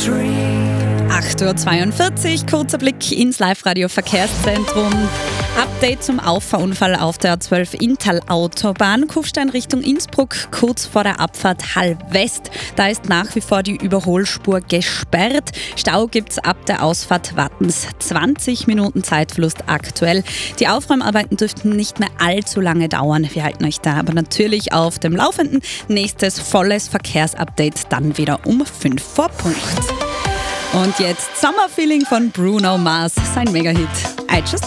8:42 Uhr, kurzer Blick ins Live-Radio-Verkehrszentrum. Update zum Auffahrunfall auf der A12 Inntal-Autobahn, Kufstein Richtung Innsbruck, kurz vor der Abfahrt Hall West. Da ist nach wie vor die Überholspur gesperrt. Stau gibt's ab der Ausfahrt Wattens. 20 Minuten Zeitverlust aktuell. Die Aufräumarbeiten dürften nicht mehr allzu lange dauern. Wir halten euch da aber natürlich auf dem Laufenden. Nächstes volles Verkehrsupdate dann wieder um 5 vor Punkt. Und jetzt Summer Feeling von Bruno Mars, sein Megahit. I Just